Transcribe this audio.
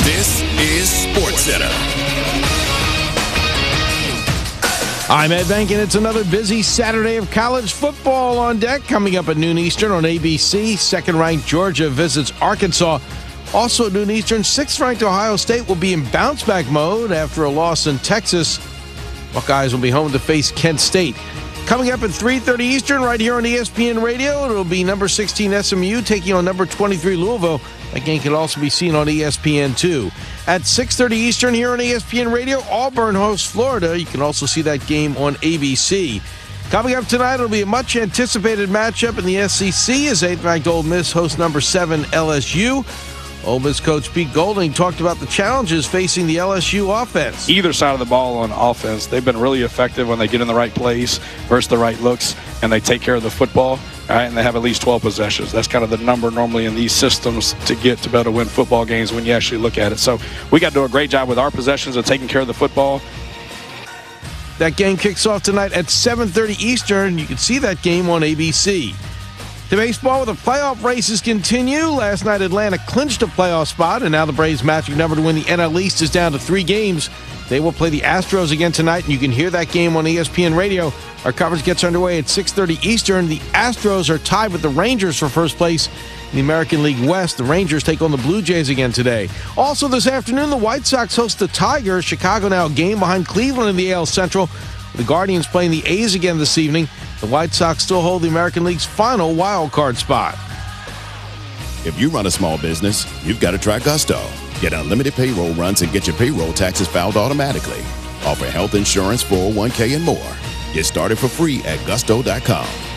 This is SportsCenter. I'm Ed Bank, and it's another busy Saturday of college football on deck. Coming up at noon Eastern on ABC, second-ranked Georgia visits Arkansas. Also at noon Eastern, sixth-ranked Ohio State will be in bounce-back mode after a loss in Texas. Buckeyes will be home to face Kent State. Coming up at 3:30 Eastern right here on ESPN Radio, it'll be number 16 SMU taking on number 23 Louisville. That game can also be seen on ESPN2. At 6:30 Eastern here on ESPN Radio, Auburn hosts Florida. You can also see that game on ABC. Coming up tonight, it'll be a much-anticipated matchup in the SEC as 8th-ranked Ole Miss hosts number 7 LSU. Ole Miss coach Pete Golding talked about the challenges facing the LSU offense. Either side of the ball on offense, they've been really effective when they get in the right place versus the right looks, and they take care of the football, right, and they have at least 12 possessions. That's kind of the number normally in these systems to get to be able to win football games when you actually look at it. So we got to do a great job with our possessions of taking care of the football. That game kicks off tonight at 7:30 Eastern. You can see that game on ABC. To baseball, the playoff races continue. Last night, Atlanta clinched a playoff spot, and now the Braves' magic number to win the NL East is down to 3 games. They will play the Astros again tonight, and you can hear that game on ESPN Radio. Our coverage gets underway at 6:30 Eastern. The Astros are tied with the Rangers for first place in the American League West. The Rangers take on the Blue Jays again today. Also this afternoon, the White Sox host the Tigers. Chicago now a game behind Cleveland in the AL Central. The Guardians playing the A's again this evening. The White Sox still hold the American League's final wild card spot. If you run a small business, you've got to try Gusto. Get unlimited payroll runs and get your payroll taxes filed automatically. Offer health insurance, 401k, and more. Get started for free at gusto.com.